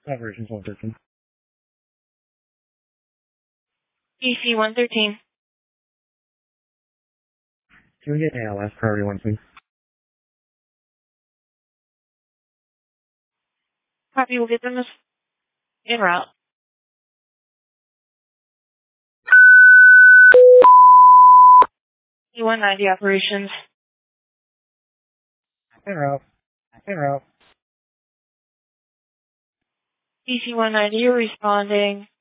Operations 113. DC 113. Can we get ALS priority 1, please? Copy, we'll get them en route. E190 operations. En route. En route. DC 190, you're responding.